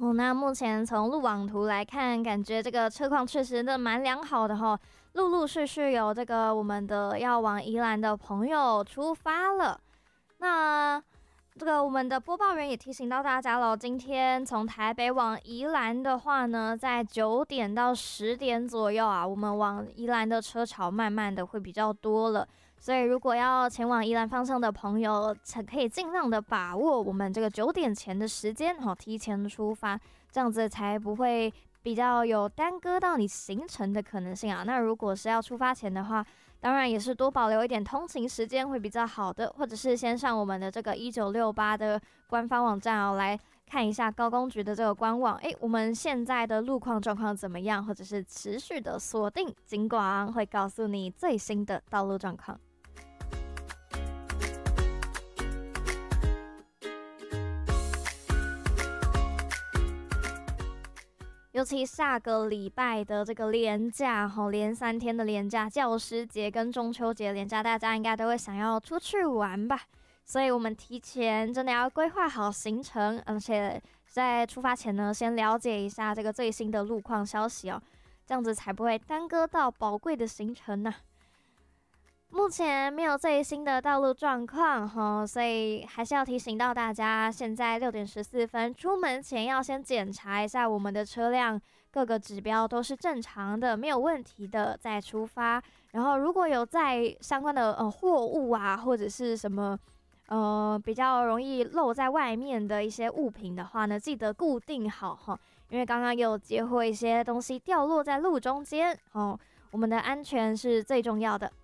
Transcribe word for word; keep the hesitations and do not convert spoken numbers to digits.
哦，那目前从路网图来看，感觉这个车况确实的蛮良好的哈，陆陆续续有这个我们的要往宜兰的朋友出发了。那这个我们的播报员也提醒到大家了，今天从台北往宜兰的话呢，在九点到十点左右啊，我们往宜兰的车潮慢慢的会比较多了。所以如果要前往宜兰方向的朋友，可以尽量的把握我们这个九点前的时间，好，提前出发，这样子才不会比较有耽搁到你行程的可能性啊。那如果是要出发前的话，当然也是多保留一点通勤时间会比较好的，或者是先上我们的这个一九六八的官方网站哦，来看一下高公局的这个官网，诶，我们现在的路况状况怎么样，或者是持续的锁定警广，会告诉你最新的道路状况。尤其下个礼拜的这个连假，吼，连三天的连假，教师节跟中秋节连假，大家应该都会想要出去玩吧？所以我们提前真的要规划好行程，而且在出发前呢，先了解一下这个最新的路况消息哦，这样子才不会耽搁到宝贵的行程呢、啊。目前没有最新的道路状况哈，所以还是要提醒到大家，现在六点十四分，出门前要先检查一下我们的车辆各个指标都是正常的，没有问题的再出发。然后如果有在相关的呃货物啊，或者是什么呃比较容易露在外面的一些物品的话呢，记得固定好哈，因为刚刚有接获一些东西掉落在路中间哦，我们的安全是最重要的。